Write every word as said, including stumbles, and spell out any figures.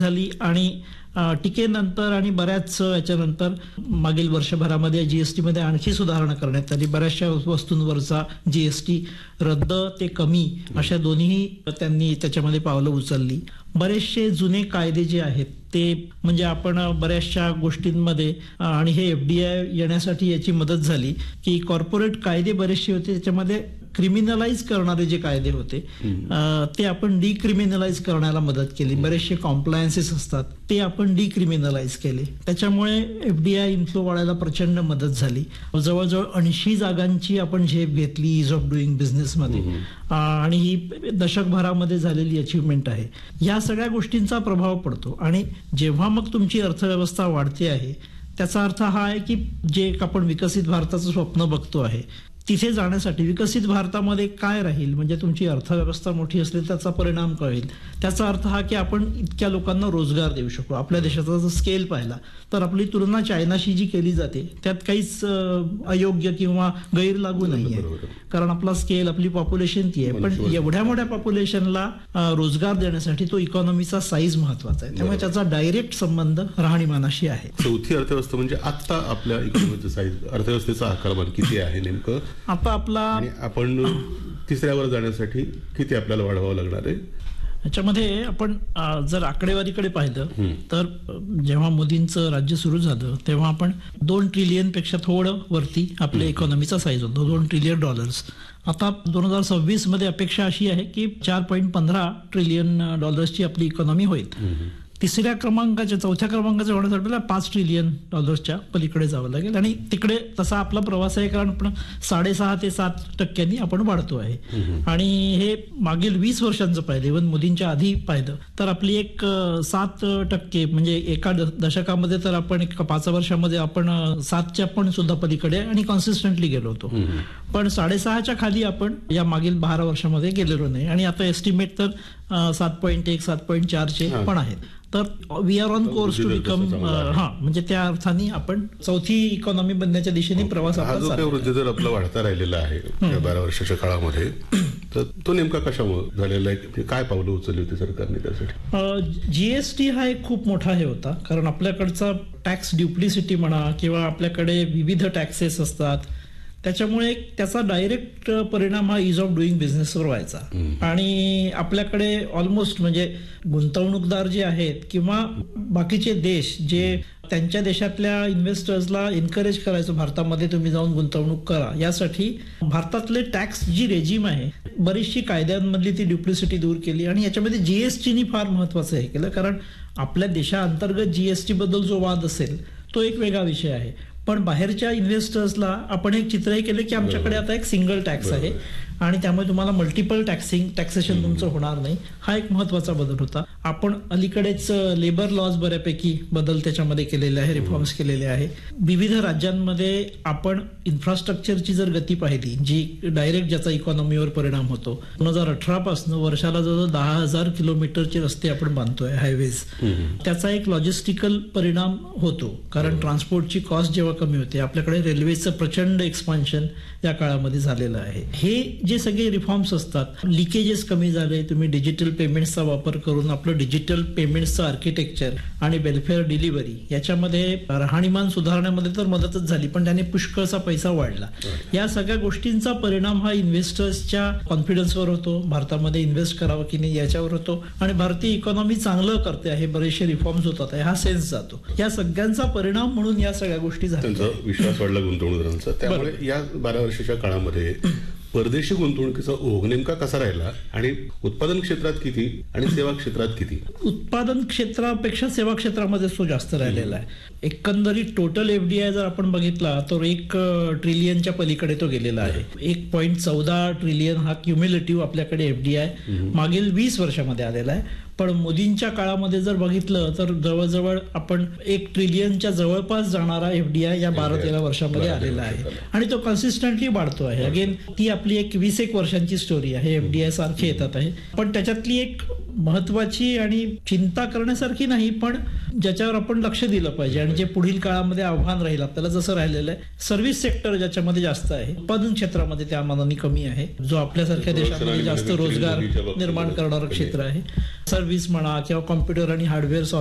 झाली आणि टीकेनंतर आणि बऱ्याच याच्यानंतर मागील वर्षभरामध्ये जीएसटी मध्ये आणखी सुधारणा करण्यात आली. बऱ्याचशा वस्तूंवरचा जीएसटी रद्द ते कमी अशा दोन्ही त्यांनी त्याच्यामध्ये पावलं उचलली. बरेचसे जुने कायदे जे आहेत ते म्हणजे आपण बऱ्याचशा गोष्टींमध्ये आणि हे एफडीआय येण्यासाठी याची मदत झाली की कॉर्पोरेट कायदे बरेचसे होते त्याच्यामध्ये क्रिमिनलाइज करणारे जे कायदे होते ते आपण डिक्रिमिनलाइज करण्याला मदत केली. बरेचसे कॉम्प्लायन्सेस असतात ते आपण डिक्रिमिनलाइज केले. त्याच्यामुळे एफडीआय इन्फ्लो वाढायला प्रचंड मदत झाली. जवळजवळ ऐंशी जागांची आपण झेप घेतली इज ऑफ डुईंग बिझनेस मध्ये आणि ही दशकभरामध्ये झालेली अचीवमेंट आहे. या सगळ्या गोष्टींचा प्रभाव पडतो आणि जेव्हा मग तुमची अर्थव्यवस्था वाढते आहे त्याचा अर्थ हा आहे की जे आपण विकसित भारताचं स्वप्न बघतो आहे तिथे जाण्यासाठी विकसित भारतामध्ये काय राहील म्हणजे तुमची अर्थव्यवस्था मोठी असली त्याचा परिणाम कळेल. त्याचा अर्थ हा की आपण इतक्या लोकांना रोजगार देऊ शकू. आपल्या देशाचा जर स्केल पाहिला तर आपली तुलना चायनाशी जी केली जाते त्यात काहीच अयोग्य किंवा गैर लागू नाहीये कारण आपला स्केल आपली पॉप्युलेशन ती आहे. पण एवढ्या मोठ्या पॉप्युलेशनला रोजगार देण्यासाठी तो इकॉनॉमीचा साईज महत्वाचा आहे. त्यामुळे त्याचा डायरेक्ट संबंध राहणीमानाशी आहे. चौथी अर्थव्यवस्था म्हणजे आता आपल्या इकॉनॉमीचा साईज अर्थव्यवस्थेचा आकारमान किती आहे नेमकं आता आपला आपण तिसऱ्यावर जाण्यासाठी किती आपल्याला वाढवावं लागणार आहे. याच्यामध्ये आपण जर आकडेवारीकडे पाहिलं तर जेव्हा मोदींचं राज्य सुरू झालं तेव्हा आपण दोन ट्रिलियन पेक्षा थोडं वरती आपल्या इकॉनॉमीचा साईज होतो दोन ट्रिलियन डॉलर्स. आता दोन हजार सव्वीस मध्ये अपेक्षा अशी आहे की चार पॉईंट पंधरा ट्रिलियन डॉलर्सची आपली इकॉनॉमी होईल. तिसऱ्या क्रमांकाच्या चौथ्या क्रमांकाच्या होण्यासाठी आपल्याला पाच ट्रिलियन डॉलर्सच्या पलीकडे जावं लागेल आणि तिकडे तसा आपला प्रवास आहे कारण आपण साडेसहा ते सात टक्क्यांनी आपण वाढतो आहे. आणि हे मागील वीस वर्षांचं पाहिलं इव्हन मोदींच्या आधी पाहिलं तर आपली एक सात टक्के म्हणजे एका दशकामध्ये तर आपण एक पाच वर्षामध्ये आपण सातच्या पण सुद्धा पलीकडे आणि कॉन्सिस्टंटली गेलो होतो. पण साडेसहाच्या खाली आपण या मागील बारा वर्षामध्ये गेलेलो नाही आणि आता एस्टिमेट तर सात पॉईंट एक सात पॉईंट चारचे पण आहेत. तर we R on course to become हा म्हणजे त्या अर्थाने आपण चौथी इकॉनॉमी बनण्याच्या दिशेने प्रवास जर आपला वाढता राहिलेला आहे बारा वर्षाच्या काळामध्ये तर तो नेमका कशामुळे झालेला आहे काय पावलं उचलली होती सरकारने त्यासाठी. जीएसटी हा एक खूप मोठा हे होता कारण आपल्याकडचा टॅक्स ड्युप्लिसिटी म्हणा किंवा आपल्याकडे विविध टॅक्सेस असतात त्याच्यामुळे त्याचा डायरेक्ट परिणाम हा इज ऑफ डुईंग बिझनेसवर व्हायचा. आणि आपल्याकडे ऑलमोस्ट म्हणजे गुंतवणूकदार जे आहेत किंवा बाकीचे देश जे त्यांच्या देशातल्या इन्व्हेस्टर्सला एनकरेज करायचं भारतामध्ये तुम्ही जाऊन गुंतवणूक करा यासाठी भारतातले टॅक्स जी रेजिम आहे बरीचशी कायद्यांमधली ती ड्युप्लिसिटी दूर केली आणि याच्यामध्ये जीएसटीनी फार महत्वाचं हे केलं कारण आपल्या देशाअंतर्गत जीएसटी बद्दल जो वाद असेल तो एक वेगळा विषय आहे. पण बाहेरच्या इन्व्हेस्टर्सला आपण एक चित्रही केलं की आमच्याकडे आता एक सिंगल टॅक्स आहे आणि त्यामुळे तुम्हाला मल्टिपल टॅक्सिंग टॅक्सेशन तुमचं होणार नाही. हा एक महत्वाचा बदल होता. आपण अलीकडेच लेबर लॉज बऱ्यापैकी बदल त्याच्यामध्ये केलेले आहे रिफॉर्म्स केलेले आहे. विविध राज्यांमध्ये आपण इन्फ्रास्ट्रक्चरची जर गती पाहिली जी डायरेक्ट ज्याचा इकॉनॉमीवर परिणाम होतो दोन हजार अठरा पासून वर्षाला जवळ दहा हजार किलोमीटरचे रस्ते आपण बांधतोय हायवेज. त्याचा एक लॉजिस्टिकल परिणाम होतो कारण ट्रान्सपोर्टची कॉस्ट जेव्हा कमी होते आपल्याकडे रेल्वेचं प्रचंड एक्सपान्शन या काळामध्ये झालेलं आहे. हे जे सगळे रिफॉर्म्स असतात लिकेजेस कमी झाले. तुम्ही डिजिटल पेमेंट्सचा वापर करून आपलं डिजिटल पेमेंट्सचं आर्किटेक्चर आणि वेलफेअर डिलिव्हरी याच्यामध्ये राहणीमान सुधारण्यामध्ये तर मदतच झाली पण त्याने पुष्कळचा पैसा वाढला. या सगळ्या गोष्टींचा परिणाम हा इन्व्हेस्टर्सच्या कॉन्फिडन्सवर होतो. भारतामध्ये इन्व्हेस्ट करावं की नाही याच्यावर होतो आणि भारतीय इकॉनॉमी चांगलं करते आहे बरेचसे रिफॉर्म्स होतात हा सेन्स जातो. या सगळ्यांचा परिणाम म्हणून या सगळ्या गोष्टी झाल्या. विश्वास वाढला गुंतवणूकदारांचा. त्यामुळे या बारा वर्षाच्या काळामध्ये परदेशी गुंतवणुकीचा ओघ नेमका कसा राहिला आणि उत्पादन क्षेत्रात किती आणि सेवा क्षेत्रात किती. उत्पादन क्षेत्रापेक्षा सेवा क्षेत्रामध्ये तो जास्त राहिलेला आहे. एकंदरीत टोटल एफडीआय जर आपण बघितला तर एक ट्रिलियनच्या पलीकडे तो गेलेला आहे. एक पॉईंट चौदा ट्रिलियन हा क्युम्युलेटिव्ह आपल्याकडे एफडीआय मागील वीस वर्षामध्ये आलेला आहे. पण मोदींच्या काळामध्ये जर बघितलं तर जवळजवळ आपण एक ट्रिलियनच्या जवळपास जाणारा एफडीआय या बारा तेरा वर्षामध्ये आलेला आहे आणि तो कन्सिस्टंटली वाढतो आहे. अगेन ती आपली एक वीस एक वर्षांची स्टोरी आहे. एफडीआय सारखे येतात आहे पण त्याच्यातली एक महत्वाची आणि चिंता करण्यासारखी नाही, पण ज्याच्यावर आपण लक्ष दिलं पाहिजे आणि जे पुढील काळामध्ये आव्हान राहील आपल्याला जसं राहिलेलं आहे. सर्व्हिस सेक्टर ज्याच्यामध्ये जास्त आहे, उत्पादन क्षेत्रामध्ये त्या मानाने कमी आहे, जो आपल्यासारख्या देशामध्ये जास्त रोजगार निर्माण करणारं क्षेत्र आहे. सर्व्हिस म्हणा किंवा कॉम्प्युटर आणि हार्डवेअर